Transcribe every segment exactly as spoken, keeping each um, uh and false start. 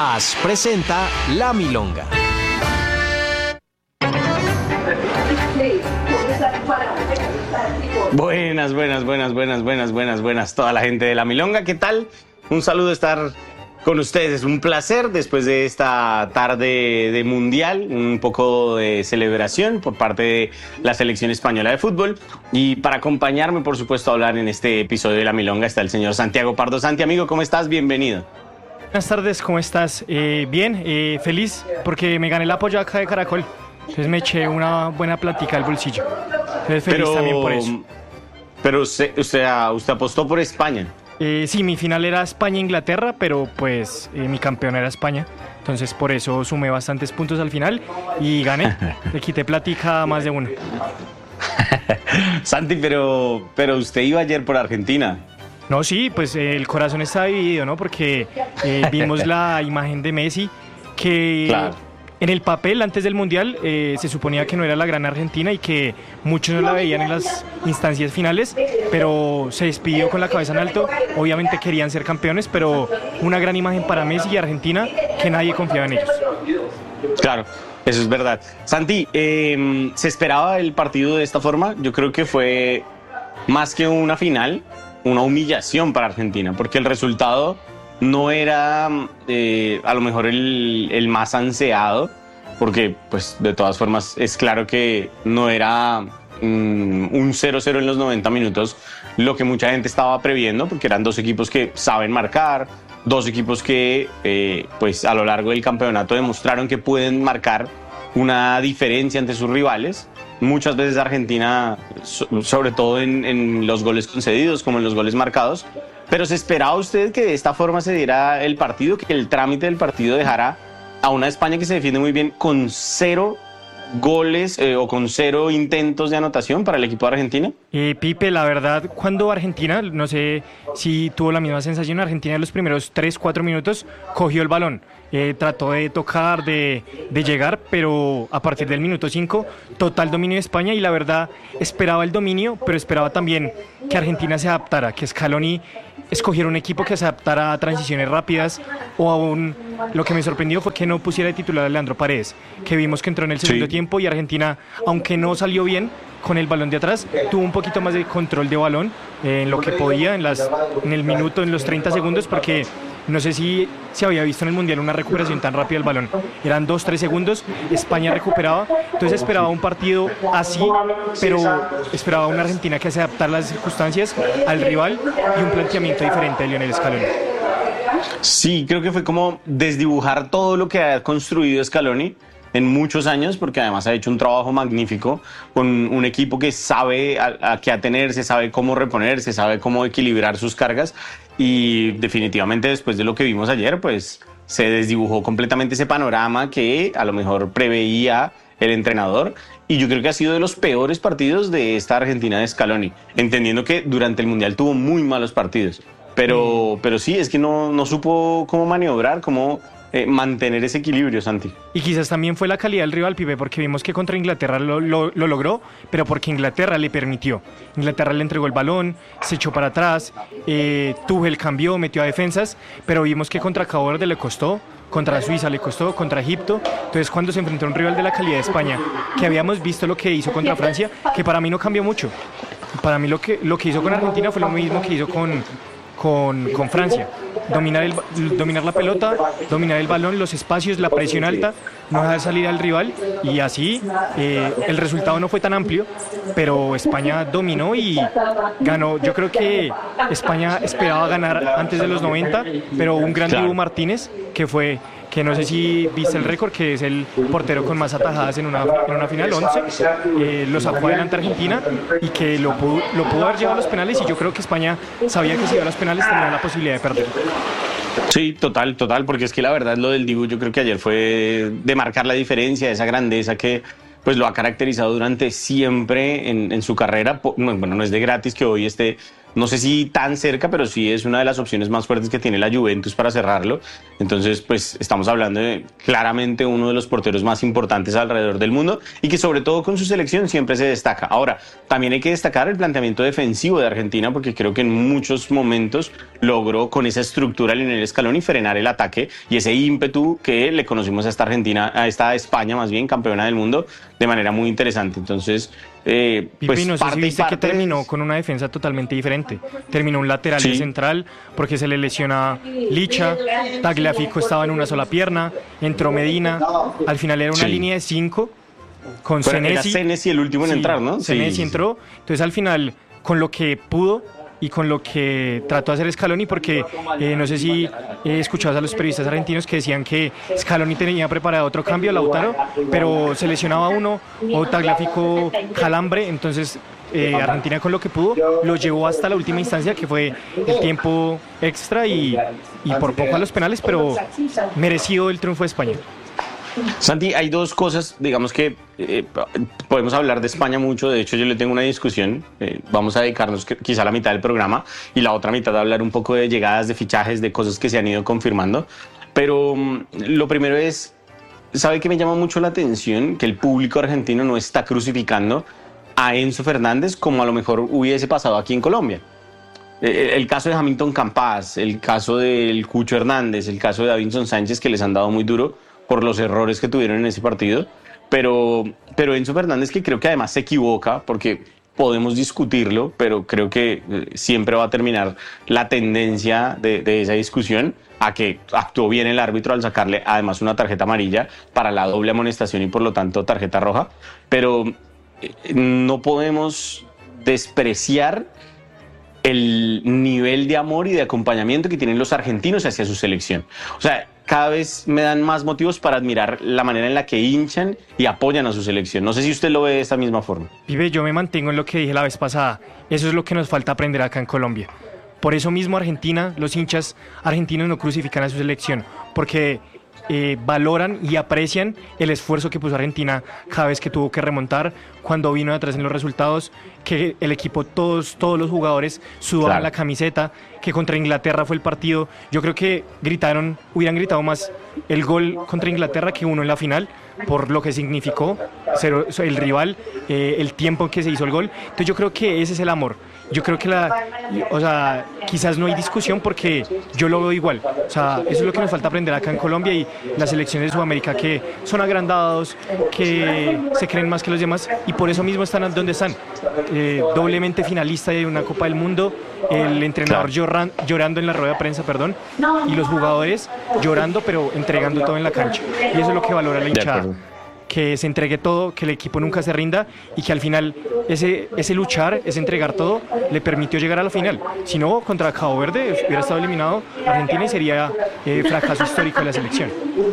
As presenta La Milonga. Buenas, buenas, buenas, buenas, buenas, buenas, buenas, toda la gente de La Milonga, ¿qué tal? Un saludo estar con ustedes, es un placer después de esta tarde de mundial, un poco de celebración por parte de la selección española de fútbol. Y para acompañarme, por supuesto, a hablar en este episodio de La Milonga está el señor Santiago Pardo. Santi, amigo, ¿cómo estás? Bienvenido. Buenas tardes, ¿cómo estás? Eh, bien, eh, feliz porque me gané el apoyo acá de Caracol. Entonces me eché una buena plática al bolsillo. Entonces feliz pero, también por eso. Pero usted, usted, usted apostó por España. Eh, sí, mi final era España-Inglaterra, pero pues eh, mi campeón era España. Entonces por eso sumé bastantes puntos al final y gané. Le quité plática a más de uno. Santi, pero, pero usted iba ayer por Argentina. No, sí, pues eh, el corazón está dividido, ¿no? Porque eh, vimos la imagen de Messi que... Claro. En el papel, antes del Mundial, eh, se suponía que no era la gran Argentina y que muchos no la veían en las instancias finales, pero se despidió con la cabeza en alto. Obviamente querían ser campeones, pero una gran imagen para Messi y Argentina que nadie confiaba en ellos. Claro, eso es verdad. Santi, eh, ¿se esperaba el partido de esta forma? Yo creo que fue más que una final, una humillación para Argentina, porque el resultado no era eh, a lo mejor el, el más ansiado, porque pues de todas formas es claro que no era mm, un cero cero en los noventa minutos lo que mucha gente estaba previendo, porque eran dos equipos que saben marcar, dos equipos que eh, pues a lo largo del campeonato demostraron que pueden marcar una diferencia ante sus rivales. Muchas veces Argentina, sobre todo en, en los goles concedidos como en los goles marcados. Pero ¿se esperaba usted que de esta forma se diera el partido, que el trámite del partido dejara a una España que se defiende muy bien con cero goles eh, o con cero intentos de anotación para el equipo de Argentina? Eh, Pipe, la verdad, cuando Argentina, no sé si tuvo la misma sensación, Argentina en los primeros tres cuatro minutos cogió el balón. Eh, trató de tocar, de, de llegar, pero a partir del minuto cinco, total dominio de España y la verdad esperaba el dominio, pero esperaba también que Argentina se adaptara, que Scaloni escogiera un equipo que se adaptara a transiciones rápidas o aún lo que me sorprendió fue que no pusiera de titular a Leandro Paredes, que vimos que entró en el segundo sí. tiempo y Argentina, aunque no salió bien con el balón de atrás, tuvo un poquito más de control de balón eh, en lo que podía en, las, en el minuto, en los treinta segundos, porque no sé si se había visto en el Mundial una recuperación tan rápida del balón. Eran dos tres segundos, España recuperaba, entonces esperaba un partido así, pero esperaba una Argentina que se adaptara a las circunstancias, al rival y un planteamiento diferente de Lionel Scaloni. Sí, creo que fue como desdibujar todo lo que ha construido Scaloni en muchos años, porque además ha hecho un trabajo magnífico con un equipo que sabe a, a qué atenerse, sabe cómo reponerse, sabe cómo equilibrar sus cargas y definitivamente después de lo que vimos ayer, pues se desdibujó completamente ese panorama que a lo mejor preveía el entrenador y yo creo que ha sido de los peores partidos de esta Argentina de Scaloni, entendiendo que durante el Mundial tuvo muy malos partidos, pero, pero sí, es que no, no supo cómo maniobrar, cómo Eh, mantener ese equilibrio, Santi. Y quizás también fue la calidad del rival, Pipe, porque vimos que contra Inglaterra lo, lo, lo logró, pero porque Inglaterra le permitió. Inglaterra le entregó el balón, se echó para atrás, eh, Tuchel cambió, metió a defensas, pero vimos que contra Cabo Verde le costó, contra Suiza le costó, contra Egipto. Entonces cuando se enfrentó a un rival de la calidad de España, que habíamos visto lo que hizo contra Francia, que para mí no cambió mucho. Para mí lo que, lo que hizo con Argentina fue lo mismo que hizo con... Con, con Francia, dominar, el, dominar la pelota, dominar el balón, los espacios, la presión alta, no dejar salir al rival y así eh, el resultado no fue tan amplio, pero España dominó y ganó. Yo creo que España esperaba ganar antes de los noventa, pero un gran Dibu Martínez que fue... que no sé si viste el récord, que es el portero con más atajadas en una, en una final, once, eh, lo sacó adelante Argentina y que lo pudo, lo pudo haber llevado a los penales y yo creo que España sabía que si iba a los penales tenía la posibilidad de perder. Sí, total, total, porque es que la verdad lo del Dibu yo creo que ayer fue de marcar la diferencia, esa grandeza que pues lo ha caracterizado durante siempre en, en su carrera. Bueno, no es de gratis que hoy esté no sé si tan cerca, pero sí es una de las opciones más fuertes que tiene la Juventus para cerrarlo. Entonces, pues estamos hablando de claramente uno de los porteros más importantes alrededor del mundo y que sobre todo con su selección siempre se destaca. Ahora, también hay que destacar el planteamiento defensivo de Argentina, porque creo que en muchos momentos logró con esa estructura Lionel Scaloni frenar el ataque y ese ímpetu que le conocimos a esta Argentina, a esta España más bien, campeona del mundo, de manera muy interesante. Entonces, eh, pues Pipi, no sé parte si y viste que parte terminó es- con una defensa totalmente diferente. Terminó un lateral Sí. y central porque se le lesiona Licha, Tagliafico estaba en una sola pierna, entró Medina, al final era una Sí. línea de cinco con Pero era Senesi. Senesi el último en Sí, entrar, ¿no? Senesi Sí. entró, entonces al final con lo que pudo y con lo que trató de hacer Scaloni, porque eh, no sé si eh, escuchabas a los periodistas argentinos que decían que Scaloni tenía preparado otro cambio, Lautaro, pero se lesionaba uno, o Tagliafico calambre, entonces eh, Argentina con lo que pudo lo llevó hasta la última instancia, que fue el tiempo extra y, y por poco a los penales, pero merecido el triunfo de España. Santi, hay dos cosas, digamos que eh, podemos hablar de España mucho, de hecho yo le tengo una discusión, eh, vamos a dedicarnos que- quizá a la mitad del programa y la otra mitad a hablar un poco de llegadas, de fichajes, de cosas que se han ido confirmando, pero mm, lo primero es, ¿sabe qué me llama mucho la atención? Que el público argentino no está crucificando a Enzo Fernández como a lo mejor hubiese pasado aquí en Colombia. Eh, El caso de Hamilton Campas, el caso del Cucho Hernández, el caso de Davinson Sánchez, que les han dado muy duro por los errores que tuvieron en ese partido, pero, pero Enzo Fernández, que creo que además se equivoca, porque podemos discutirlo, pero creo que eh, siempre va a terminar la tendencia de, de esa discusión a que actuó bien el árbitro al sacarle además una tarjeta amarilla para la doble amonestación y por lo tanto tarjeta roja, pero eh, no podemos despreciar el nivel de amor y de acompañamiento que tienen los argentinos hacia su selección. O sea, cada vez me dan más motivos para admirar la manera en la que hinchan y apoyan a su selección. No sé si usted lo ve de esta misma forma. Pibe, yo me mantengo en lo que dije la vez pasada. Eso es lo que nos falta aprender acá en Colombia. Por eso mismo Argentina, los hinchas argentinos no crucifican a su selección, porque eh, valoran y aprecian el esfuerzo que puso Argentina cada vez que tuvo que remontar, cuando vino de atrás en los resultados, que el equipo, todos, todos los jugadores sudaban Claro. la camiseta, que contra Inglaterra fue el partido. Yo creo que gritaron, hubieran gritado más el gol contra Inglaterra que uno en la final, por lo que significó ser el rival, eh, el tiempo en que se hizo el gol. Entonces yo creo que ese es el amor. Yo creo que la, o sea, quizás no hay discusión porque yo lo veo igual. O sea, eso es lo que nos falta aprender acá en Colombia y las selecciones de Sudamérica, que son agrandados, que se creen más que los demás y por eso mismo están donde están. Eh, doblemente finalista de una Copa del Mundo, el entrenador Claro. lloran- llorando en la rueda de prensa, perdón, y los jugadores llorando pero entregando todo en la cancha. Y eso es lo que valora la De hinchada. acuerdo. Que se entregue todo, que el equipo nunca se rinda y que al final ese, ese luchar, ese entregar todo, le permitió llegar a la final. Si no, contra Cabo Verde hubiera estado eliminado Argentina y sería eh, fracaso histórico de la selección.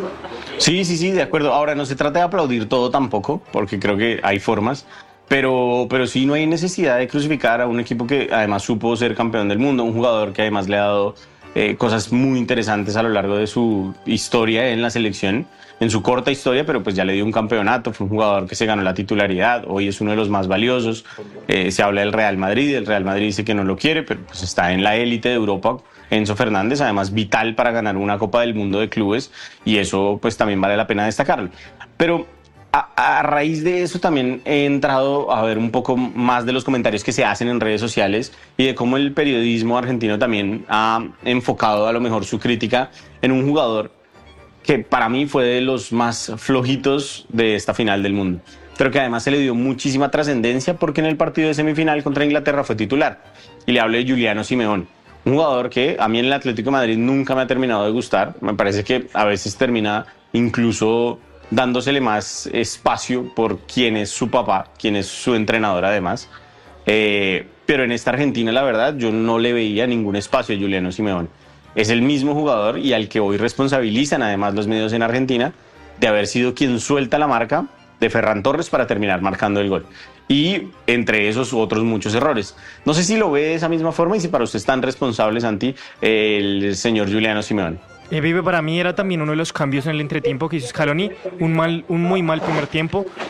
Sí, sí, sí, de acuerdo. Ahora, no se trata de aplaudir todo tampoco, porque creo que hay formas, pero, pero sí no hay necesidad de crucificar a un equipo que además supo ser campeón del mundo, un jugador que además le ha dado eh, cosas muy interesantes a lo largo de su historia en la selección, en su corta historia, pero pues ya le dio un campeonato, fue un jugador que se ganó la titularidad, hoy es uno de los más valiosos. Eh, se habla del Real Madrid, el Real Madrid dice que no lo quiere, pero pues está en la élite de Europa. Enzo Fernández, además vital para ganar una Copa del Mundo de clubes, y eso pues también vale la pena destacarlo. Pero a, a raíz de eso también he entrado a ver un poco más de los comentarios que se hacen en redes sociales y de cómo el periodismo argentino también ha enfocado a lo mejor su crítica en un jugador que para mí fue de los más flojitos de esta final del mundo, pero que además se le dio muchísima trascendencia porque en el partido de semifinal contra Inglaterra fue titular. Y le hablo de Giuliano Simeone, un jugador que a mí en el Atlético de Madrid nunca me ha terminado de gustar. Me parece que a veces termina incluso dándosele más espacio por quién es su papá, quién es su entrenador además. Eh, pero en esta Argentina, la verdad, yo no le veía ningún espacio a Giuliano Simeone. Es el mismo jugador y al que hoy responsabilizan además los medios en Argentina de haber sido quien suelta la marca de Ferran Torres para terminar marcando el gol. Y entre esos otros muchos errores. No sé si lo ve de esa misma forma y si para usted es tan responsable, Santi, el señor Giuliano Simeone. Eh, Vive, para mí era también uno de los cambios en el entretiempo que hizo Scaloni, un, mal, un muy mal primer tiempo,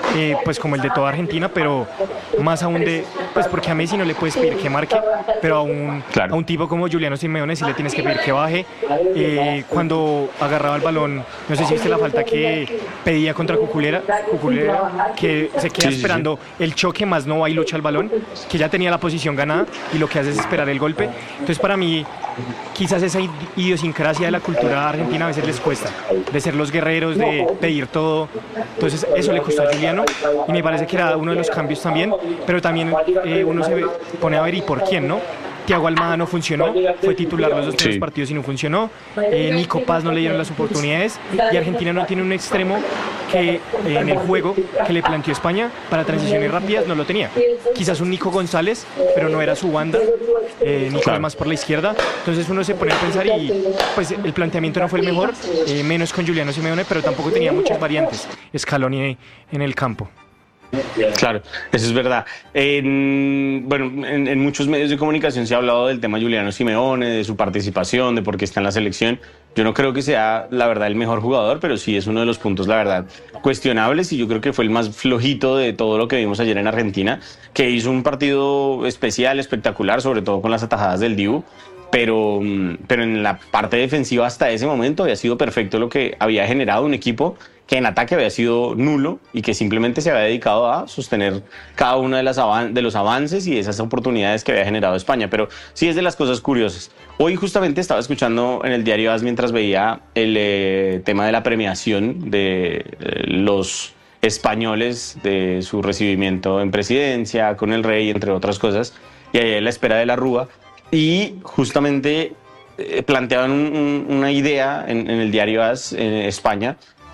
eh, pues como el de toda Argentina, pero más aún de, pues porque a Messi no le puedes pedir que marque, pero a un, Claro. a un tipo como Juliano Simeone sí le tienes que pedir que baje. Eh, cuando agarraba el balón, no sé si viste la falta que pedía contra Cuculera, Cuculera que se queda Sí, sí, esperando el choque, más no va y lucha el balón, que ya tenía la posición ganada y lo que hace es esperar el golpe. Entonces para mí, quizás esa idiosincrasia de la cultura argentina a veces les cuesta, de ser los guerreros, de pedir todo. Entonces eso le costó a Juliano y me parece que era uno de los cambios también, pero también eh, uno se ve- pone a ver y por quién, ¿no? Thiago Almada no funcionó, fue titular los dos primeros Sí. partidos y no funcionó. Eh, Nico Paz no le dieron las oportunidades y Argentina no tiene un extremo que eh, en el juego que le planteó España para transiciones rápidas no lo tenía. Quizás un Nico González, pero no era su banda. Eh, Nico Claro. además por la izquierda. Entonces uno se pone a pensar y pues el planteamiento no fue el mejor, eh, menos con Juliano Simeone, pero tampoco tenía muchas variantes Scaloni en el campo. Claro, eso es verdad. En, bueno, en, en muchos medios de comunicación se ha hablado del tema Juliano Simeone, de su participación, de por qué está en la selección. Yo no creo que sea, la verdad, el mejor jugador, pero sí es uno de los puntos, la verdad, cuestionables, y yo creo que fue el más flojito de todo lo que vimos ayer en Argentina, que hizo un partido especial, espectacular, sobre todo con las atajadas del Dibu. Pero, pero en la parte defensiva hasta ese momento había sido perfecto lo que había generado un equipo que en ataque había sido nulo y que simplemente se había dedicado a sostener cada uno de, las avan- de los avances y esas oportunidades que había generado España. Pero sí es de las cosas curiosas. Hoy justamente estaba escuchando en el diario AS mientras veía el eh, tema de la premiación de eh, los españoles, de su recibimiento en presidencia, con el rey, entre otras cosas, y ahí en la espera de la Rúa. Y justamente eh, planteaban un- un- una idea en, en el diario AS en España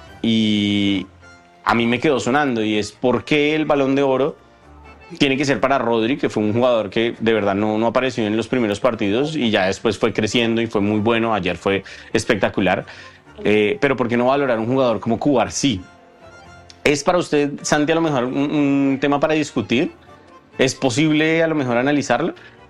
y a mí me quedó sonando, y es por qué el Balón de Oro tiene que ser para Rodri, que fue un jugador que de verdad no, no apareció en los primeros partidos y ya después fue creciendo y fue muy bueno. Ayer fue espectacular. Eh, pero ¿por qué no valorar un jugador como Cubarsí? ¿Es para usted, Santi, a lo mejor un, un tema para discutir? ¿Es posible a lo mejor analizarlo?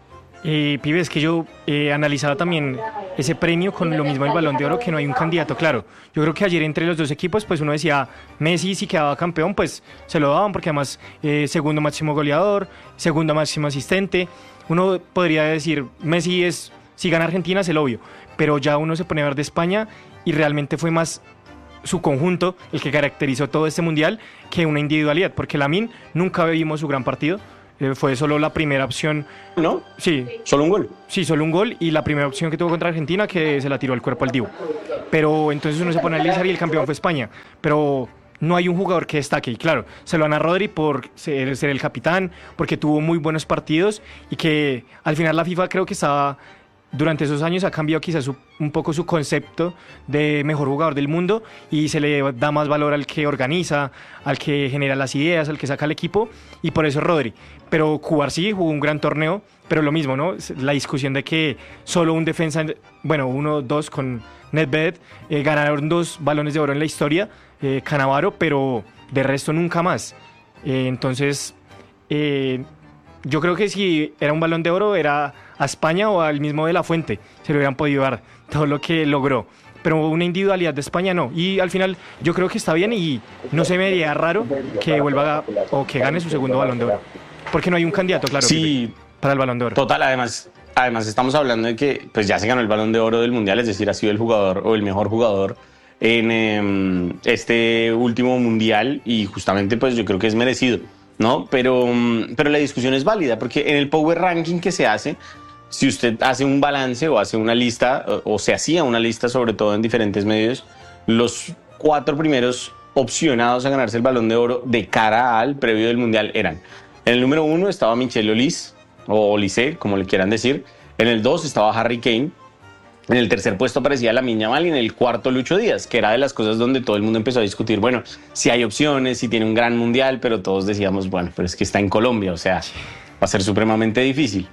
Eh, pibe, es que yo eh, analizaba también ese premio con lo mismo del Balón de Oro, que no hay un candidato claro. Yo creo que ayer entre los dos equipos, pues uno decía, Messi si quedaba campeón, pues se lo daban, porque además eh, segundo máximo goleador, segundo máximo asistente. Uno podría decir, Messi es, si gana Argentina es el obvio, pero ya uno se pone a ver de España y realmente fue más su conjunto el que caracterizó todo este mundial que una individualidad, porque Lamine nunca vimos su gran partido. Eh, fue solo la primera opción. ¿No? Sí, Solo un gol. sí, solo un gol y la primera opción que tuvo contra Argentina que se la tiró al cuerpo al Dibu. Pero entonces uno se pone a analizar y el campeón fue España. Pero no hay un jugador que destaque. Y claro, se lo dan a Rodri por ser, ser el capitán, porque tuvo muy buenos partidos y que al final la FIFA creo que estaba... Durante esos años ha cambiado quizás su- un poco su concepto de mejor jugador del mundo y se le da más valor al que organiza, al que genera las ideas, al que saca el equipo, y por eso Rodri. Pero Cubarsí jugó un gran torneo, pero lo mismo, ¿no? La discusión de que solo un defensa, bueno, uno, dos con Nedved, eh, ganaron dos balones de oro en la historia, eh, Cannavaro, pero de resto nunca más. Eh, entonces, eh, yo creo que si era un balón de oro era a España o al mismo de la Fuente, se le hubieran podido dar todo lo que logró. Pero una individualidad de España no. Y al final yo creo que está bien y no se me haría raro que vuelva a- o que gane su segundo balón de oro. Porque no hay un candidato, claro, Sí, Pipe, para el balón de oro. total. Además, además estamos hablando de que pues ya se ganó el Balón de Oro del Mundial, es decir, ha sido el jugador o el mejor jugador en eh, este último Mundial, y justamente pues yo creo que es merecido, ¿no? Pero, mm, pero la discusión es válida porque en el Power Ranking que se hace, si usted hace un balance o hace una lista, o, o se hacía una lista, sobre todo en diferentes medios, los cuatro primeros opcionados a ganarse el Balón de Oro de cara al previo del Mundial eran: en el número uno estaba Michel Olise, o Olise, como le quieran decir; en el dos estaba Harry Kane; en el tercer puesto aparecía Lamine Yamal, y en el cuarto Lucho Díaz, que era de las cosas donde todo el mundo empezó a discutir, bueno, si hay opciones, si tiene un gran mundial, pero todos decíamos, bueno, pero es que está en Colombia, o sea, va a ser supremamente difícil.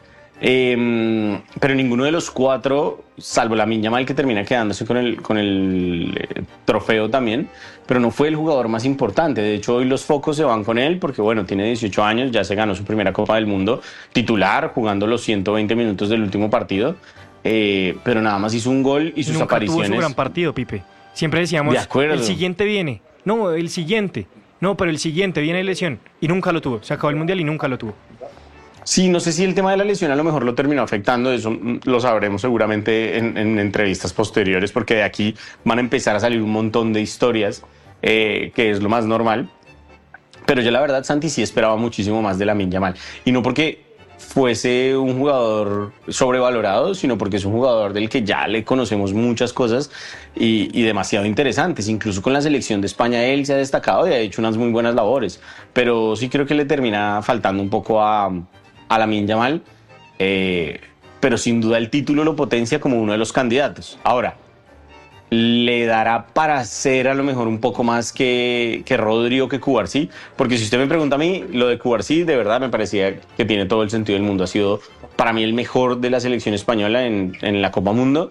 Eh, pero ninguno de los cuatro, salvo Lamine Yamal, que termina quedándose con el, con el eh, trofeo también, pero no fue el jugador más importante. De hecho, hoy los focos se van con él porque, bueno, tiene dieciocho años, ya se ganó su primera Copa del Mundo titular, jugando los ciento veinte minutos del último partido. Eh, pero nada más hizo un gol y sus Nunca apariciones. tuvo su gran partido, Pipe. Siempre decíamos, De acuerdo. el siguiente viene. No, el siguiente. no, pero el siguiente viene lesión y nunca lo tuvo, se acabó el Mundial y nunca lo tuvo. Sí, no sé si el tema de la lesión a lo mejor lo terminó afectando, eso lo sabremos seguramente en, en entrevistas posteriores, porque de aquí van a empezar a salir un montón de historias, eh, que es lo más normal. Pero yo la verdad, Santi, sí esperaba muchísimo más de Lamine Yamal. Y no porque fuese un jugador sobrevalorado, sino porque es un jugador del que ya le conocemos muchas cosas y, y demasiado interesantes. Incluso con la selección de España él se ha destacado y ha hecho unas muy buenas labores. Pero sí creo que le termina faltando un poco a... a Lamine Yamal, eh, pero sin duda el título lo potencia como uno de los candidatos. Ahora, le dará para ser a lo mejor un poco más que, que Rodri o que Cubarsí, porque si usted me pregunta a mí, lo de Cubarsí de verdad me parecía que tiene todo el sentido del mundo. Ha sido para mí el mejor de la selección española en, en la Copa Mundo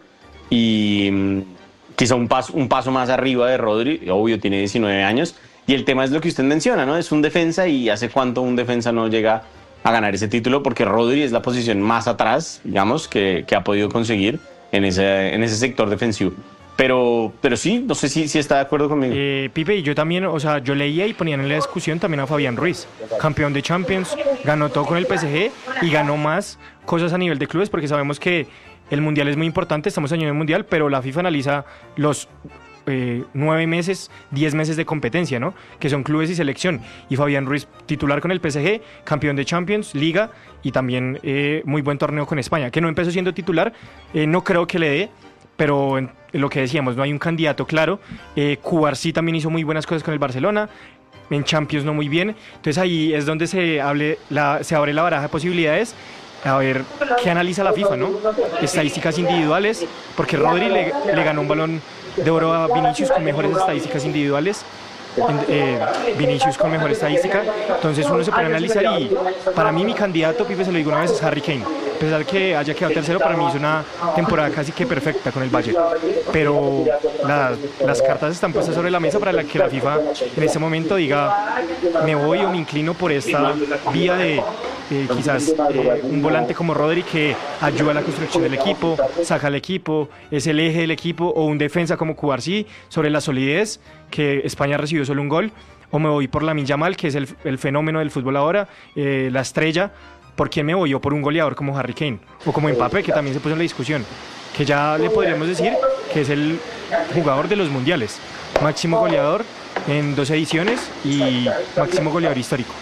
y mm, quizá un paso, un paso más arriba de Rodri, obvio tiene diecinueve años, y el tema es lo que usted menciona, ¿no? Es un defensa y hace cuánto un defensa no llega a ganar ese título, porque Rodri es la posición más atrás, digamos, que, que ha podido conseguir en ese, en ese sector defensivo. Pero, pero sí, no sé si, si está de acuerdo conmigo. Eh, Pipe, y yo también, o sea, yo leía y ponían en la discusión también a Fabián Ruiz, campeón de Champions, ganó todo con el P S G y ganó más cosas a nivel de clubes, porque sabemos que el Mundial es muy importante, estamos en el Mundial, pero la FIFA analiza los... Eh, nueve meses, diez meses de competencia, ¿no? Que son clubes y selección. Y Fabián Ruiz, titular con el P S G, campeón de Champions, Liga y también eh, muy buen torneo con España. Que no empezó siendo titular, eh, no creo que le dé, pero en, en lo que decíamos, no hay un candidato claro. Eh, Cubarsí también hizo muy buenas cosas con el Barcelona, en Champions no muy bien. Entonces ahí es donde se, hable la, se abre la baraja de posibilidades. A ver qué analiza la FIFA, ¿no? Estadísticas individuales, porque Rodri le, le ganó un balón de oro a Vinicius con mejores estadísticas individuales. Eh, Vinicius con mejor estadística, entonces uno se puede analizar y para mí mi candidato, Pipe, se lo digo una vez, es Harry Kane. A pesar de que haya quedado tercero, para mí es una temporada casi que perfecta con el Bayern, pero la, las cartas están puestas sobre la mesa para la que la FIFA en este momento diga me voy o me inclino por esta vía de eh, quizás eh, un volante como Rodri que ayuda a la construcción del equipo, saca al equipo, es el eje del equipo, o un defensa como Cubarsí sobre la solidez, que España recibió solo un gol, o me voy por Lamine Yamal, que es el, el fenómeno del fútbol ahora, eh, la estrella. ¿Por quién me voy? O por un goleador como Harry Kane, o como Mbappé, que también se puso en la discusión, que ya le podríamos decir que es el jugador de los mundiales, máximo goleador en dos ediciones y máximo goleador histórico.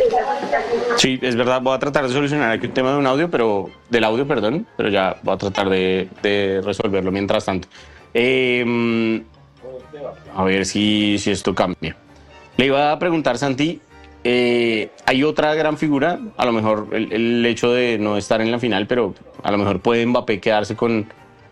Sí, es verdad, voy a tratar de solucionar aquí el tema de un audio, pero del audio, perdón, pero ya voy a tratar de, de resolverlo mientras tanto. Eh, a ver si, si esto cambia. Le iba a preguntar, Santi, eh, hay otra gran figura, a lo mejor el, el hecho de no estar en la final, pero a lo mejor puede Mbappé quedarse con,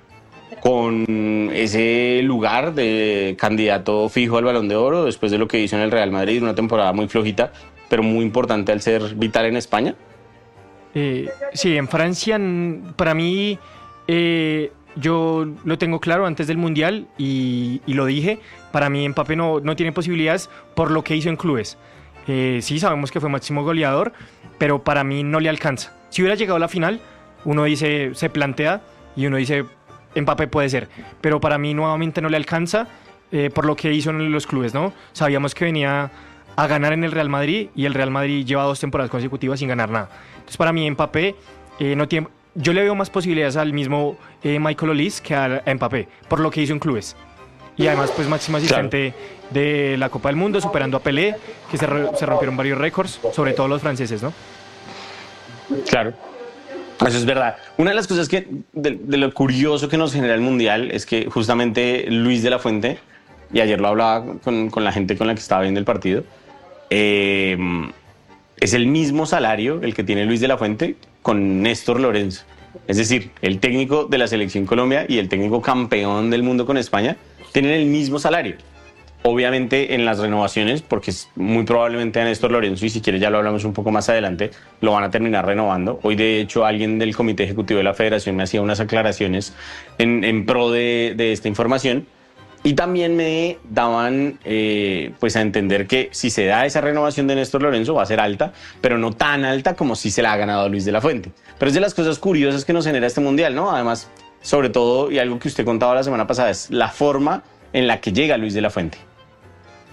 con ese lugar de candidato fijo al Balón de Oro después de lo que hizo en el Real Madrid, una temporada muy flojita, pero muy importante al ser vital en España. Eh, sí, en Francia, para mí, eh, yo lo tengo claro antes del Mundial y, y lo dije, para mí Mbappé no, no tiene posibilidades por lo que hizo en clubes. Eh, sí, sabemos que fue máximo goleador, pero para mí no le alcanza. Si hubiera llegado a la final, uno dice, se plantea y uno dice, Mbappé puede ser, pero para mí nuevamente no le alcanza eh, por lo que hizo en los clubes, ¿no? Sabíamos que venía a ganar en el Real Madrid y el Real Madrid lleva dos temporadas consecutivas sin ganar nada. Entonces para mí Mbappé eh, no tiene... Yo le veo más posibilidades al mismo eh, Michael Olise que a, a Mbappé, por lo que hizo en clubes. Y además, pues máximo asistente claro. de la Copa del Mundo, superando a Pelé, que se, re, se rompieron varios récords, sobre todo los franceses, ¿no? Claro, eso es verdad. Una de las cosas que, de, de lo curioso que nos genera el Mundial es que justamente Luis de la Fuente, y ayer lo hablaba con, con la gente con la que estaba viendo el partido, eh, es el mismo salario el que tiene Luis de la Fuente con Néstor Lorenzo. Es decir, el técnico de la Selección Colombia y el técnico campeón del mundo con España tienen el mismo salario. Obviamente en las renovaciones, porque es muy probablemente a Néstor Lorenzo, y si quiere ya lo hablamos un poco más adelante, lo van a terminar renovando. Hoy de hecho alguien del Comité Ejecutivo de la Federación me hacía unas aclaraciones en, en pro de, de esta información. Y también me daban eh, pues a entender que si se da esa renovación de Néstor Lorenzo va a ser alta, pero no tan alta como si se la ha ganado Luis de la Fuente. Pero es de las cosas curiosas que nos genera este Mundial, ¿no? Además, sobre todo, y algo que usted contaba la semana pasada, es la forma en la que llega Luis de la Fuente.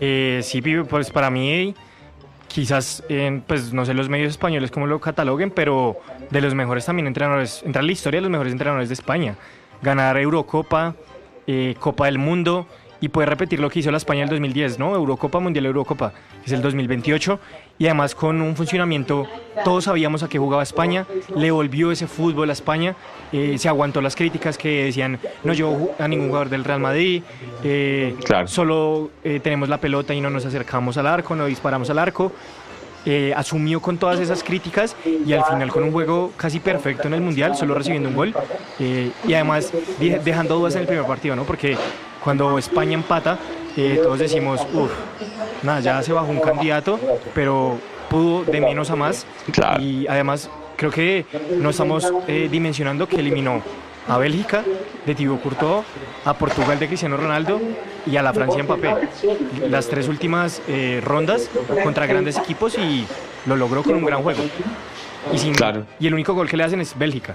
Eh, sí, Pipe, pues para mí, quizás, eh, pues no sé los medios españoles cómo lo cataloguen, pero de los mejores también entrenadores, entra en la historia de los mejores entrenadores de España. Ganar Eurocopa, eh, Copa del Mundo, y puede repetir lo que hizo la España del dos mil diez, ¿no? Eurocopa, Mundial Eurocopa, que es el dos mil veintiocho, y además con un funcionamiento, todos sabíamos a qué jugaba España, le volvió ese fútbol a España, eh, se aguantó las críticas que decían, no llevó a ningún jugador del Real Madrid, eh, Claro. solo eh, tenemos la pelota y no nos acercamos al arco, no disparamos al arco. Eh, asumió con todas esas críticas y al final con un juego casi perfecto en el Mundial, solo recibiendo un gol, eh, y además de- dejando dudas en el primer partido, ¿no? Porque cuando España empata, eh, todos decimos, uff, nada, ya se bajó un candidato, pero pudo de menos a más. Claro. Y además creo que no estamos eh, dimensionando que eliminó a Bélgica de Thibaut Courtois, a Portugal de Cristiano Ronaldo y a la Francia Mbappé. Las tres últimas eh, rondas contra grandes equipos y lo logró con un gran juego. Y, sin- Claro. y el único gol que le hacen es Bélgica.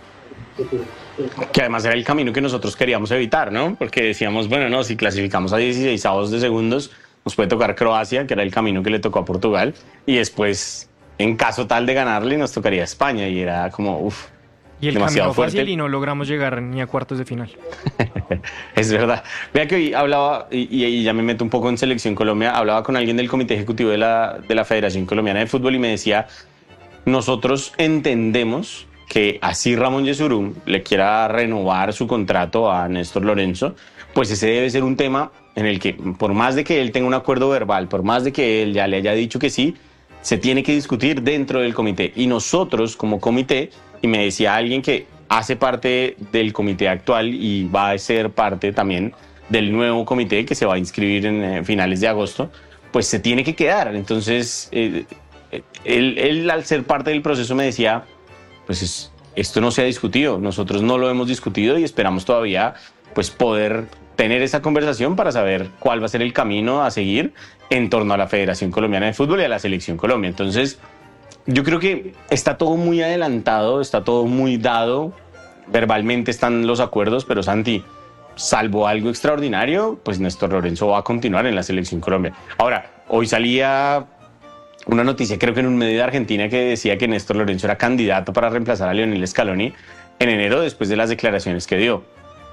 Que además era el camino que nosotros queríamos evitar, ¿no? Porque decíamos, bueno, no, si clasificamos a dieciséis avos de segundos, nos puede tocar Croacia, que era el camino que le tocó a Portugal, y después, en caso tal de ganarle, nos tocaría España, y era como, uff, Y el demasiado camino fuerte. fácil y no logramos llegar ni a cuartos de final. Es verdad. Vea que hoy hablaba, y, y- y ya me meto un poco en Selección Colombia, hablaba con alguien del Comité Ejecutivo de la, de la Federación Colombiana de Fútbol y me decía, nosotros entendemos que así Ramón Yesurún le quiera renovar su contrato a Néstor Lorenzo, pues ese debe ser un tema en el que, por más de que él tenga un acuerdo verbal, por más de que él ya le haya dicho que sí, se tiene que discutir dentro del comité. Y nosotros como comité, y me decía alguien que hace parte del comité actual y va a ser parte también del nuevo comité que se va a inscribir en eh, finales de agosto, pues se tiene que quedar. Entonces, eh, eh, él, él al ser parte del proceso me decía, pues es- esto no se ha discutido, nosotros no lo hemos discutido y esperamos todavía pues poder tener esa conversación para saber cuál va a ser el camino a seguir en torno a la Federación Colombiana de Fútbol y a la Selección Colombia. Entonces, yo creo que está todo muy adelantado, está todo muy dado, verbalmente están los acuerdos, pero Santi, salvo algo extraordinario, pues Néstor Lorenzo va a continuar en la Selección Colombia. Ahora, hoy salía una noticia, creo que en un medio de Argentina, que decía que Néstor Lorenzo era candidato para reemplazar a Lionel Scaloni en enero después de las declaraciones que dio.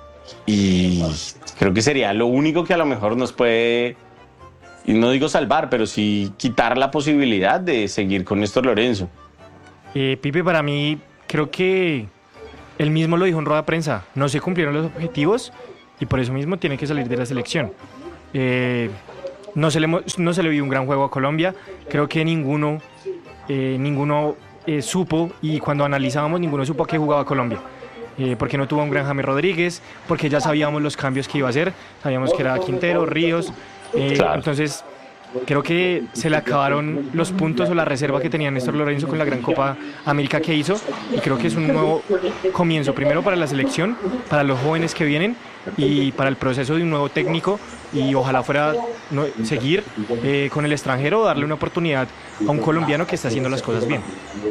Y creo que sería lo único que a lo mejor nos puede, y no digo salvar, pero sí quitar la posibilidad de seguir con Néstor Lorenzo. Eh, Pipe, para mí, creo que él mismo lo dijo en rueda de prensa, no se cumplieron los objetivos y por eso mismo tiene que salir de la selección. Eh, no, se le, mo- no se le vio un gran juego a Colombia, creo que ninguno, eh, ninguno eh, supo, y cuando analizábamos ninguno supo a qué jugaba Colombia. Eh, porque no tuvo un gran James Rodríguez, porque ya sabíamos los cambios que iba a hacer, sabíamos que era Quintero, Ríos, eh, Claro. entonces creo que se le acabaron los puntos o la reserva que tenía Néstor Lorenzo con la gran Copa América que hizo, y creo que es un nuevo comienzo, primero para la selección, para los jóvenes que vienen y para el proceso de un nuevo técnico, y ojalá fuera no, seguir eh, con el extranjero, darle una oportunidad a un colombiano que está haciendo las cosas bien.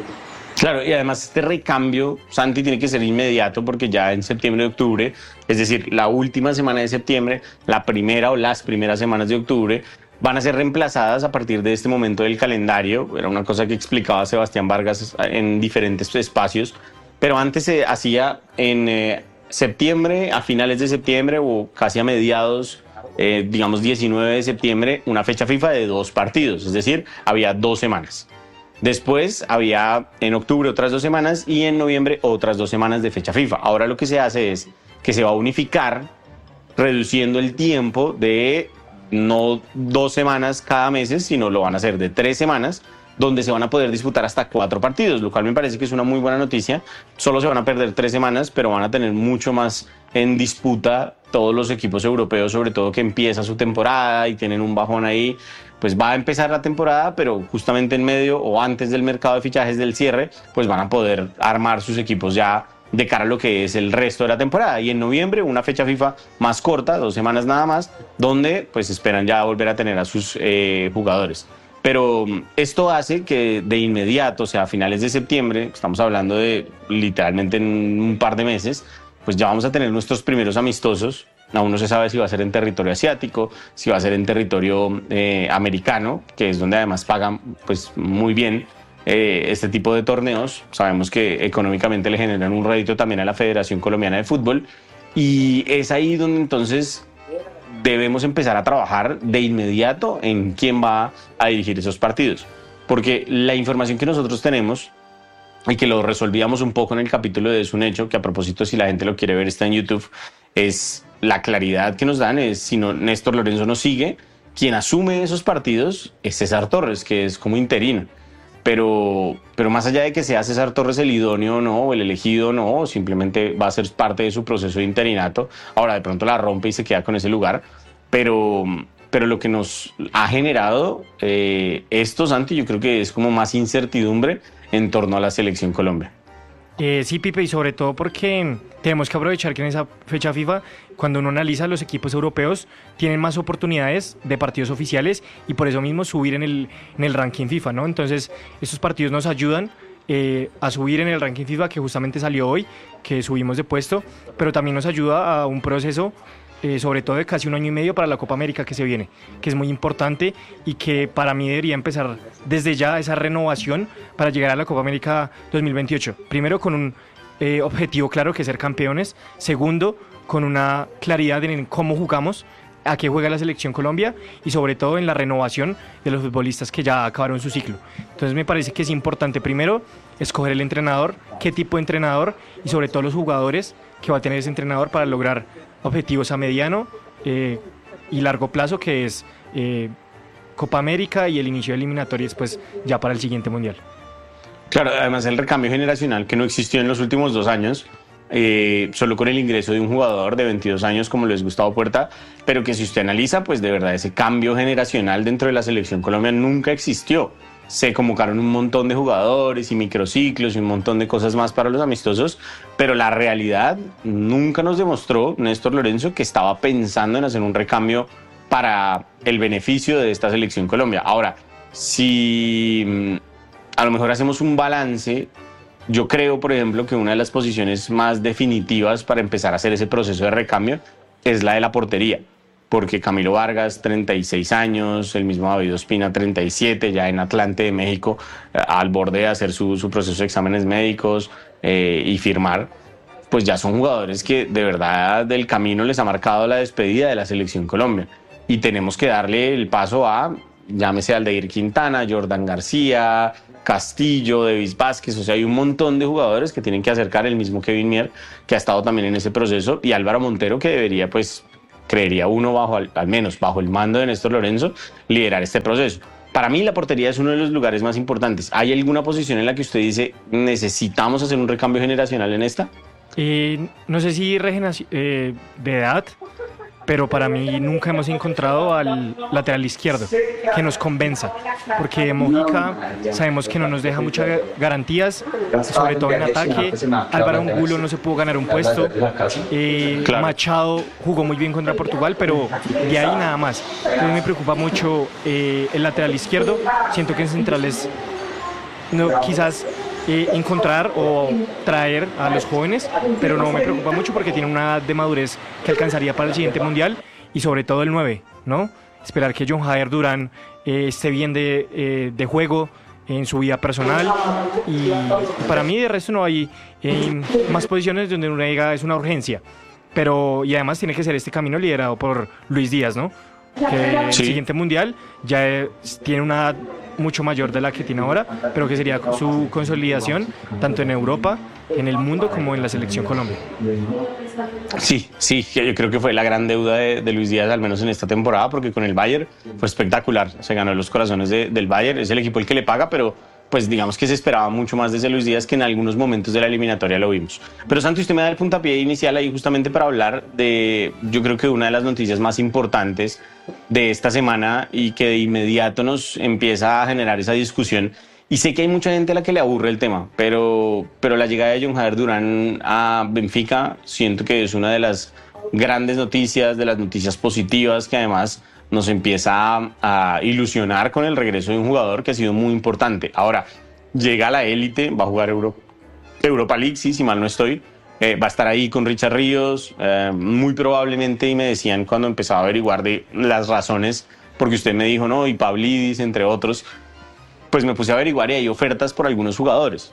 Claro, y además este recambio, Santi, tiene que ser inmediato porque ya en septiembre y octubre, es decir, la última semana de septiembre, la primera o las primeras semanas de octubre, van a ser reemplazadas a partir de este momento del calendario. Era una cosa que explicaba Sebastián Vargas en diferentes espacios, pero antes se hacía en eh, septiembre, a finales de septiembre o casi a mediados, eh, digamos diecinueve de septiembre, una fecha FIFA de dos partidos, es decir, había dos semanas. Después había en octubre otras dos semanas y en noviembre otras dos semanas de fecha FIFA. Ahora lo que se hace es que se va a unificar reduciendo el tiempo de no dos semanas cada mes, sino lo van a hacer de tres semanas, donde se van a poder disputar hasta cuatro partidos, lo cual me parece que es una muy buena noticia. Solo se van a perder tres semanas, pero van a tener mucho más en disputa todos los equipos europeos, sobre todo que empieza su temporada y tienen un bajón ahí. Pues va a empezar la temporada, pero justamente en medio o antes del mercado de fichajes del cierre, pues van a poder armar sus equipos ya de cara a lo que es el resto de la temporada. Y en noviembre una fecha FIFA más corta, dos semanas nada más, donde pues esperan ya volver a tener a sus eh, jugadores. Pero esto hace que de inmediato, o sea, a finales de septiembre, estamos hablando de literalmente en un par de meses, pues ya vamos a tener nuestros primeros amistosos aún no se sabe si va a ser en territorio asiático, si va a ser en territorio eh, americano, que es donde además pagan pues, muy bien eh, este tipo de torneos. Sabemos que económicamente le generan un rédito también a la Federación Colombiana de Fútbol, y es ahí donde entonces debemos empezar a trabajar de inmediato en quién va a dirigir esos partidos. Porque la información que nosotros tenemos, y que lo resolvíamos un poco en el capítulo de Es un Hecho, que a propósito, si la gente lo quiere ver, está en YouTube, es la claridad que nos dan, es si no, Néstor Lorenzo no sigue, quien asume esos partidos es César Torres, que es como interino. Pero, pero más allá de que sea César Torres el idóneo o no, o el elegido o no, simplemente va a ser parte de su proceso de interinato. Ahora de pronto la rompe y se queda con ese lugar, pero, pero lo que nos ha generado eh, esto, Santi, yo creo que es como más incertidumbre en torno a la Selección Colombia. Eh, sí, Pipe, y sobre todo porque tenemos que aprovechar que en esa fecha FIFA, cuando uno analiza los equipos europeos, tienen más oportunidades de partidos oficiales y por eso mismo subir en el, en el ranking FIFA, ¿no? Entonces, estos partidos nos ayudan eh, a subir en el ranking FIFA, que justamente salió hoy, que subimos de puesto, pero también nos ayuda a un proceso Eh, sobre todo de casi un año y medio para la Copa América que se viene, que es muy importante y que para mí debería empezar desde ya esa renovación para llegar a la Copa América dos mil veintiocho. Primero con un eh, objetivo claro, que es ser campeones. Segundo, con una claridad en cómo jugamos, a qué juega la Selección Colombia y sobre todo en la renovación de los futbolistas que ya acabaron su ciclo. Entonces me parece que es importante primero escoger el entrenador, qué tipo de entrenador y sobre todo los jugadores que va a tener ese entrenador para lograr objetivos a mediano eh, y largo plazo, que es eh, Copa América y el inicio de eliminatorias pues ya para el siguiente Mundial. Claro, además el recambio generacional que no existió en los últimos dos años, eh, solo con el ingreso de un jugador de veintidós años como lo es Gustavo Puerta, pero que si usted analiza, pues de verdad ese cambio generacional dentro de la Selección Colombia nunca existió. Se convocaron un montón de jugadores y microciclos y un montón de cosas más para los amistosos, pero la realidad nunca nos demostró Néstor Lorenzo que estaba pensando en hacer un recambio para el beneficio de esta Selección Colombia. Ahora, si a lo mejor hacemos un balance, yo creo, por ejemplo, que una de las posiciones más definitivas para empezar a hacer ese proceso de recambio es la de la portería. Porque Camilo Vargas, treinta y seis años, el mismo David Ospina, treinta y siete, ya en Atlante de México, al borde de hacer su, su proceso de exámenes médicos eh, y firmar, pues ya son jugadores que de verdad del camino les ha marcado la despedida de la Selección Colombia. Y tenemos que darle el paso a, llámese Aldair Quintana, Jordan García, Castillo, Davis Vázquez, o sea, hay un montón de jugadores que tienen que acercar, el mismo Kevin Mier, que ha estado también en ese proceso, y Álvaro Montero, que debería, pues, creería uno, bajo al, al menos bajo el mando de Néstor Lorenzo, liderar este proceso. Para mí la portería es uno de los lugares más importantes. ¿Hay alguna posición en la que usted dice necesitamos hacer un recambio generacional en esta? Eh, no sé si regeneración eh, de edad, pero para mí nunca hemos encontrado al lateral izquierdo que nos convenza, porque Mojica sabemos que no nos deja muchas garantías, sobre todo en ataque. Álvaro Angulo no se pudo ganar un puesto, eh, claro. Machado jugó muy bien contra Portugal, pero de ahí nada más. Entonces me preocupa mucho eh, el lateral izquierdo. Siento que en centrales no, quizás Eh, encontrar o traer a los jóvenes, pero no me preocupa mucho porque tiene una edad de madurez que alcanzaría para el siguiente Mundial, y sobre todo el nueve, ¿no? Esperar que John Jair Durán eh, esté bien de, eh, de juego en su vida personal, y para mí de resto no hay eh, más posiciones donde uno diga es una urgencia, pero y además tiene que ser este camino liderado por Luis Díaz, ¿no? Que el sí. siguiente Mundial ya es, tiene una edad mucho mayor de la que tiene ahora, pero que sería su consolidación tanto en Europa, en el mundo, como en la Selección Colombia. Sí, sí, yo creo que fue la gran deuda de, de Luis Díaz, al menos en esta temporada, porque con el Bayern fue espectacular, se ganó los corazones de, del Bayern, es el equipo el que le paga, pero pues digamos que se esperaba mucho más de ese Luis Díaz, que en algunos momentos de la eliminatoria lo vimos. Pero Santi, usted me da el puntapié inicial ahí justamente para hablar de, yo creo que una de las noticias más importantes de esta semana y que de inmediato nos empieza a generar esa discusión. Y sé que hay mucha gente a la que le aburre el tema, pero, pero la llegada de John Jair Durán a Benfica siento que es una de las grandes noticias, de las noticias positivas, que además nos empieza a, a ilusionar con el regreso de un jugador que ha sido muy importante. Ahora, llega a la élite, va a jugar Euro, Europa League, sí, si mal no estoy, eh, va a estar ahí con Richard Ríos, eh, muy probablemente, y me decían cuando empezaba a averiguar de las razones, porque usted me dijo, no, y Pavlidis, entre otros, pues me puse a averiguar y hay ofertas por algunos jugadores.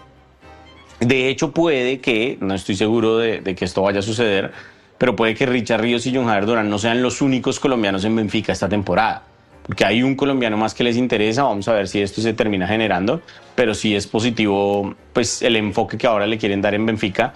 De hecho, puede que, no estoy seguro de, de que esto vaya a suceder, pero puede que Richard Ríos y John Jader Durán no sean los únicos colombianos en Benfica esta temporada, porque hay un colombiano más que les interesa. Vamos a ver si esto se termina generando, pero sí es positivo pues el enfoque que ahora le quieren dar en Benfica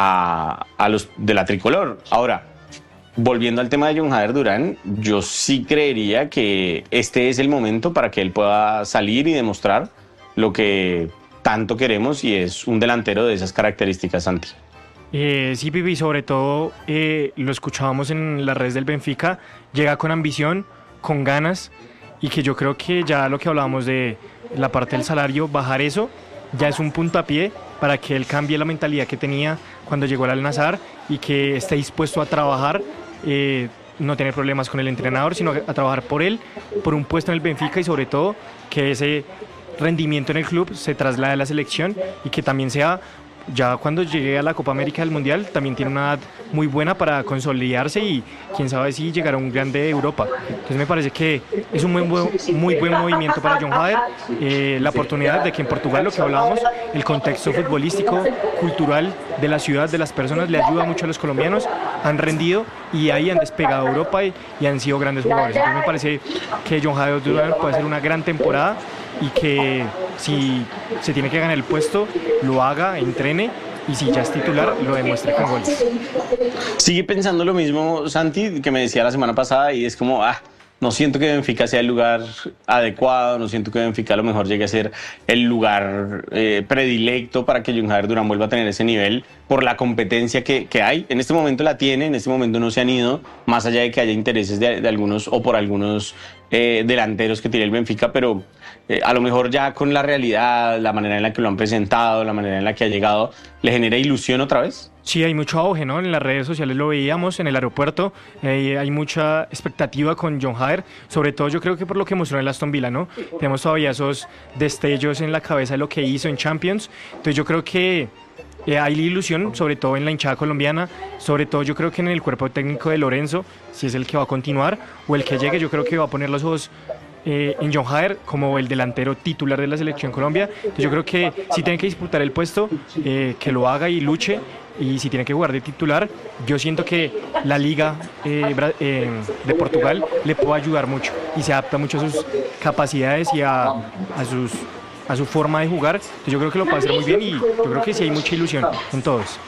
a, a los de la tricolor. Ahora, volviendo al tema de John Jader Durán, yo sí creería que este es el momento para que él pueda salir y demostrar lo que tanto queremos, y es un delantero de esas características, Santi. Eh, sí, Pipi, sobre todo eh, lo escuchábamos en las redes del Benfica, llega con ambición, con ganas, y que yo creo que ya lo que hablábamos de la parte del salario, bajar eso, ya es un puntapié para que él cambie la mentalidad que tenía cuando llegó al Al-Nassr y que esté dispuesto a trabajar, eh, no tener problemas con el entrenador, sino a trabajar por él, por un puesto en el Benfica, y sobre todo que ese rendimiento en el club se traslade a la selección y que también sea, ya cuando llegue a la Copa América del Mundial, también tiene una edad muy buena para consolidarse y quién sabe si llegar a un grande de Europa. Entonces me parece que es un muy buen, muy buen movimiento para John Jader, eh, la oportunidad de que en Portugal, lo que hablábamos, el contexto futbolístico, cultural de la ciudad, de las personas, le ayuda mucho a los colombianos, han rendido y ahí han despegado a Europa y, y han sido grandes jugadores. Entonces me parece que John Jader puede hacer una gran temporada y que si se tiene que ganar el puesto, lo haga, entrene, y si ya es titular, lo demuestre con goles. Sigue pensando lo mismo, Santi, que me decía la semana pasada, y es como, ah, no siento que Benfica sea el lugar adecuado, no siento que Benfica a lo mejor llegue a ser el lugar eh, predilecto para que John Jader Durán vuelva a tener ese nivel por la competencia que, que hay. En este momento la tiene, en este momento no se han ido, más allá de que haya intereses de, de algunos o por algunos eh, delanteros que tiene el Benfica, pero eh, a lo mejor ya con la realidad, la manera en la que lo han presentado, la manera en la que ha llegado, ¿le genera ilusión otra vez? Sí, hay mucho auge, ¿no? En las redes sociales lo veíamos, en el aeropuerto, eh, hay mucha expectativa con John Jader, sobre todo yo creo que por lo que mostró en el Aston Villa, ¿no? Tenemos todavía esos destellos en la cabeza de lo que hizo en Champions, entonces yo creo que eh, hay ilusión, sobre todo en la hinchada colombiana, sobre todo yo creo que en el cuerpo técnico de Lorenzo, si es el que va a continuar, o el que llegue, yo creo que va a poner los ojos Eh, en John Jader como el delantero titular de la selección Colombia. Entonces yo creo que si tiene que disputar el puesto, eh, que lo haga y luche, y si tiene que jugar de titular, yo siento que la Liga eh, eh, de Portugal le puede ayudar mucho y se adapta mucho a sus capacidades y a, a, sus, a su forma de jugar. Entonces yo creo que lo puede hacer muy bien, y yo creo que sí hay mucha ilusión en todos.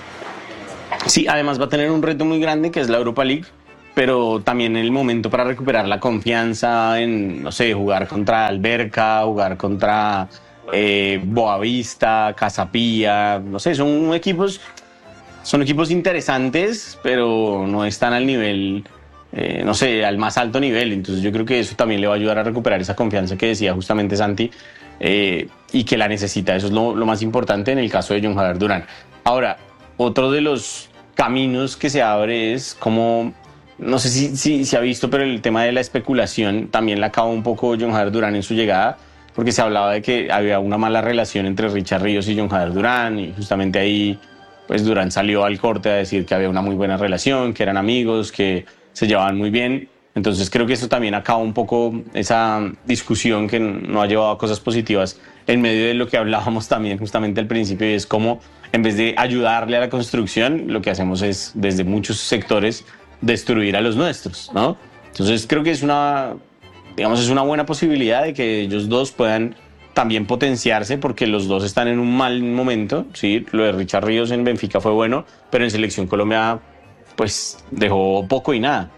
Sí, además va a tener un reto muy grande, que es la Europa League, pero también el momento para recuperar la confianza en, no sé, jugar contra Alberca, jugar contra eh, Boavista, Casapía, no sé, son equipos, son equipos interesantes, pero no están al nivel, eh, no sé, al más alto nivel. Entonces yo creo que eso también le va a ayudar a recuperar esa confianza que decía justamente Santi, eh, y que la necesita. Eso es lo, lo más importante en el caso de John Jader Durán. Ahora, otro de los caminos que se abre es como... No sé si, si se ha visto, pero el tema de la especulación también la acabó un poco John Jader Durán en su llegada, porque se hablaba de que había una mala relación entre Richard Ríos y John Jader Durán, y justamente ahí pues Durán salió al corte a decir que había una muy buena relación, que eran amigos, que se llevaban muy bien. Entonces creo que eso también acaba un poco esa discusión que no ha llevado a cosas positivas en medio de lo que hablábamos también justamente al principio, y es como en vez de ayudarle a la construcción, lo que hacemos es desde muchos sectores destruir a los nuestros, ¿no? Entonces creo que es una, digamos, es una buena posibilidad de que ellos dos puedan también potenciarse, porque los dos están en un mal momento, ¿sí? Lo de Richard Ríos en Benfica fue bueno, pero en Selección Colombia pues dejó poco y nada.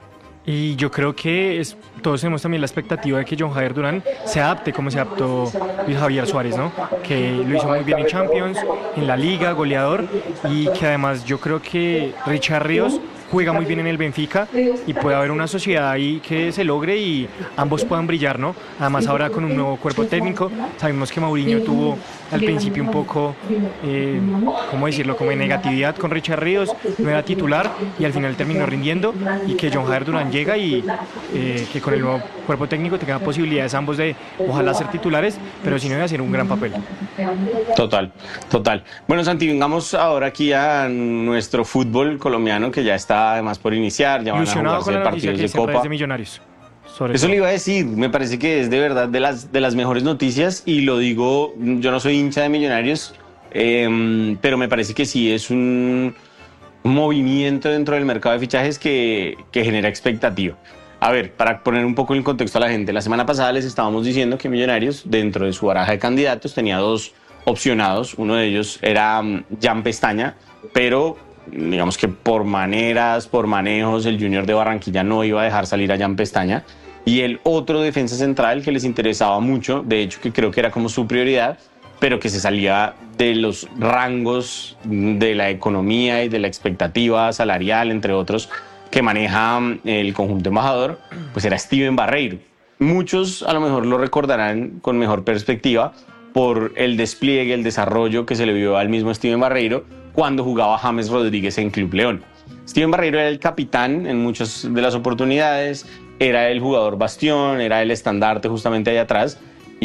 Y yo creo que es, todos tenemos también la expectativa de que John Jader Durán se adapte como se adaptó Luis Javier Suárez, ¿no? Que lo hizo muy bien en Champions, en la Liga, goleador, y que además yo creo que Richard Ríos juega muy bien en el Benfica y puede haber una sociedad ahí que se logre y ambos puedan brillar, ¿no? Además ahora con un nuevo cuerpo técnico, sabemos que Mourinho tuvo al principio un poco, eh, ¿cómo decirlo?, como de negatividad con Richard Ríos, no era titular y al final terminó rindiendo, y que John Jader Durán llega y eh, que con el nuevo cuerpo técnico tengan posibilidades ambos de ojalá ser titulares, pero si no de hacer un gran papel. Total, total. Bueno, Santi, vengamos ahora aquí a nuestro fútbol colombiano, que ya está además por iniciar, ya van a jugarse partidos de Copa. De Millonarios. Eso todo. Le iba a decir, me parece que es de verdad de las, de las mejores noticias, y lo digo, yo no soy hincha de Millonarios, eh, pero me parece que sí es un movimiento dentro del mercado de fichajes que, que genera expectativa. A ver, para poner un poco en contexto a la gente, la semana pasada les estábamos diciendo que Millonarios, dentro de su baraja de candidatos, tenía dos opcionados. Uno de ellos era Jan Pestaña, pero digamos que por maneras, por manejos, el Junior de Barranquilla no iba a dejar salir a Jan Pestaña. Y el otro defensa central que les interesaba mucho, de hecho que creo que era como su prioridad, pero que se salía de los rangos de la economía y de la expectativa salarial, entre otros, que maneja el conjunto embajador, pues era Steven Barreiro. Muchos a lo mejor lo recordarán con mejor perspectiva por el despliegue, el desarrollo que se le vio al mismo Steven Barreiro cuando jugaba James Rodríguez en Club León. Steven Barreiro era el capitán en muchas de las oportunidades, era el jugador bastión, era el estandarte justamente ahí atrás,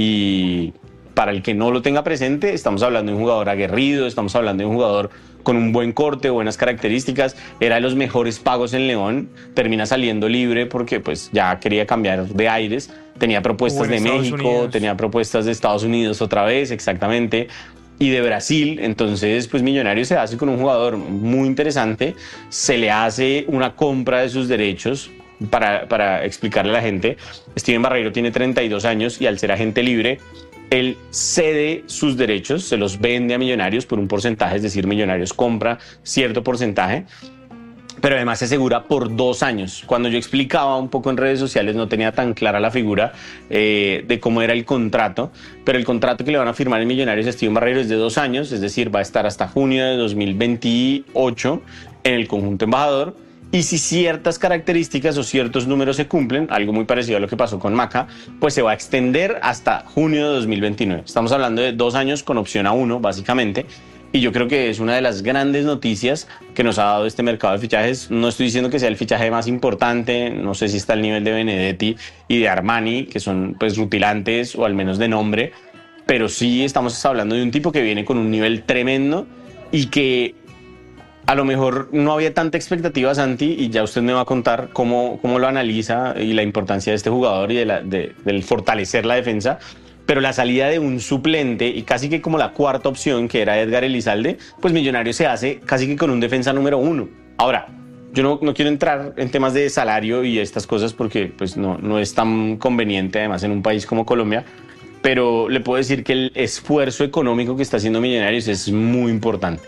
y para el que no lo tenga presente, estamos hablando de un jugador aguerrido, estamos hablando de un jugador con un buen corte, buenas características, era de los mejores pagos en León, termina saliendo libre porque pues ya quería cambiar de aires, tenía propuestas de México, tenía propuestas de Estados Unidos otra vez, exactamente, y de Brasil. Entonces pues Millonarios se hace con un jugador muy interesante, se le hace una compra de sus derechos. Para, para explicarle a la gente, Steven Barreiro tiene treinta y dos años y al ser agente libre, él cede sus derechos, se los vende a Millonarios por un porcentaje, es decir, Millonarios compra cierto porcentaje, pero además se asegura por dos años. Cuando yo explicaba un poco en redes sociales no tenía tan clara la figura eh, de cómo era el contrato, pero el contrato que le van a firmar en Millonarios a Steven Barreiro es de dos años, es decir, va a estar hasta junio de dos mil veintiocho en el conjunto embajador. Y si ciertas características o ciertos números se cumplen, algo muy parecido a lo que pasó con Maca, pues se va a extender hasta junio de dos mil veintinueve. Estamos hablando de dos años con opción a uno, básicamente. Y yo creo que es una de las grandes noticias que nos ha dado este mercado de fichajes. No estoy diciendo que sea el fichaje más importante, no sé si está al nivel de Benedetti y de Armani, que son pues rutilantes o al menos de nombre, pero sí estamos hablando de un tipo que viene con un nivel tremendo y que a lo mejor no había tanta expectativa, Santi, y ya usted me va a contar cómo, cómo lo analiza y la importancia de este jugador y de la, de, del fortalecer la defensa. Pero la salida de un suplente y casi que como la cuarta opción, que era Edgar Elizalde, pues Millonarios se hace casi que con un defensa número uno. Ahora, yo no, no quiero entrar en temas de salario y estas cosas porque pues no, no es tan conveniente, además en un país como Colombia, pero le puedo decir que el esfuerzo económico que está haciendo Millonarios es muy importante.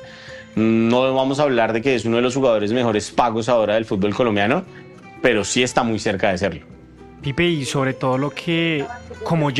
No vamos a hablar de que es uno de los jugadores mejores pagos ahora del fútbol colombiano, pero sí está muy cerca de serlo. Pipe, y sobre todo lo que, como ya